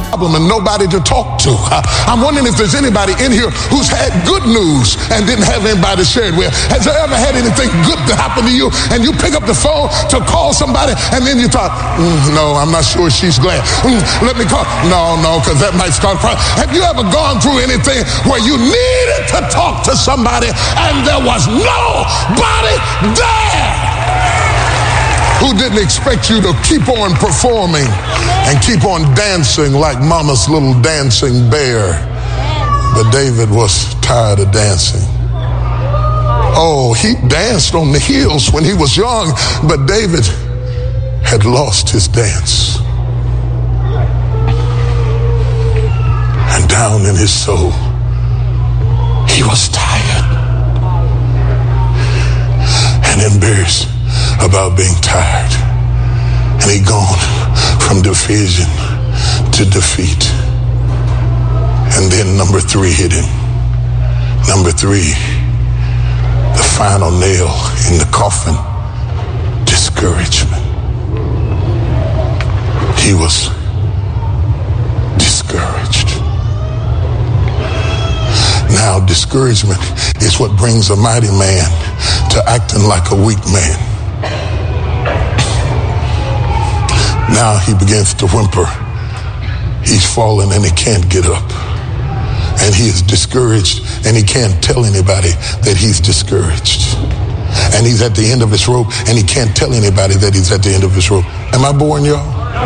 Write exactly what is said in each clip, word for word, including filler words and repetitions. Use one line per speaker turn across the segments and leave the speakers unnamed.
problem and nobody to talk to. I'm wondering if there's anybody in here who's had good news and didn't have anybody to share it with. Has there ever had anything good to happen to you and you pick up the phone to call somebody and then you thought, mm, no, I'm not sure she's glad. Mm, let me call. No, no, because that might start crying. Have you ever gone through anything where you needed to talk to somebody and there was nobody there who didn't expect you to keep on performing and keep on dancing like mama's little dancing bear? But David was tired of dancing. Oh, he danced on the hills when he was young, but David had lost his dance. And down in his soul, he was tired and embarrassed about being tired. And he'd gone from division to defeat. And then number three hit him. Number three, the final nail in the coffin, discouragement. He was discouraged. Now, discouragement is what brings a mighty man to acting like a weak man. Now he begins to whimper. He's fallen and he can't get up. And he is discouraged and he can't tell anybody that he's discouraged. And he's at the end of his rope and he can't tell anybody that he's at the end of his rope. Am I boring y'all?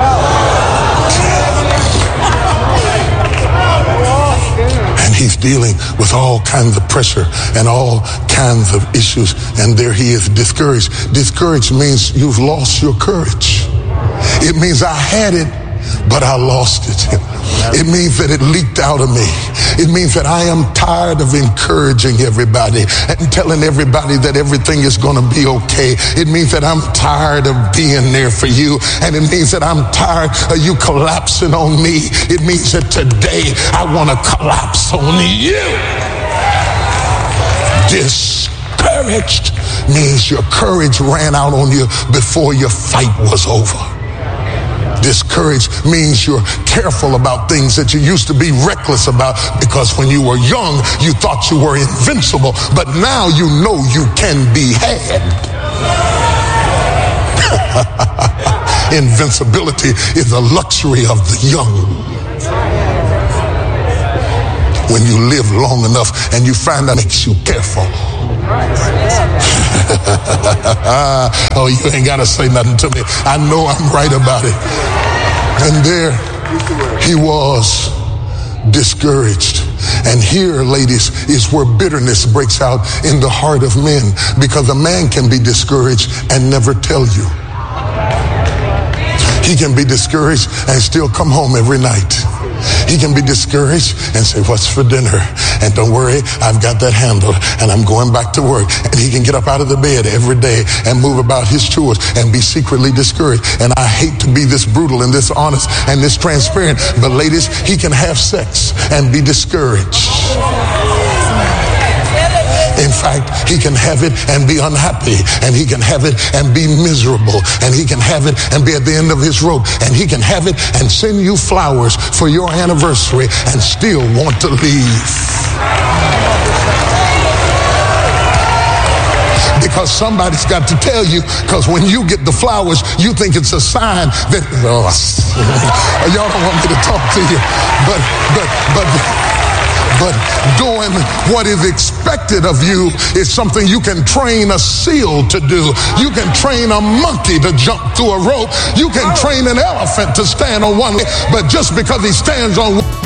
And he's dealing with all kinds of pressure and all kinds of issues. And there he is, discouraged. Discouraged means you've lost your courage. It means I had it, but I lost it. It means that it leaked out of me. It means that I am tired of encouraging everybody and telling everybody that everything is going to be okay. It means that I'm tired of being there for you. And it means that I'm tired of you collapsing on me. It means that today I want to collapse on you. Discouraged means your courage ran out on you before your fight was over. Discouraged means you're careful about things that you used to be reckless about because when you were young, you thought you were invincible, but now you know you can be had. Invincibility is a luxury of the young. When you live long enough and you find that makes you careful. Oh, you ain't got to say nothing to me. I know I'm right about it. And there he was, discouraged. And here, ladies, is where bitterness breaks out in the heart of men, because a man can be discouraged and never tell you. He can be discouraged and still come home every night. He can be discouraged and say, what's for dinner? And don't worry, I've got that handled and I'm going back to work. And he can get up out of the bed every day and move about his chores and be secretly discouraged. And I hate to be this brutal and this honest and this transparent, but ladies, he can have sex and be discouraged. In fact, he can have it and be unhappy, and he can have it and be miserable, and he can have it and be at the end of his rope, and he can have it and send you flowers for your anniversary and still want to leave. Because somebody's got to tell you, because when you get the flowers, you think it's a sign that, oh, y'all don't want me to talk to you, but, but, but, But doing what is expected of you is something you can train a seal to do. You can train a monkey to jump through a rope. You can train an elephant to stand on one leg. But just because he stands on one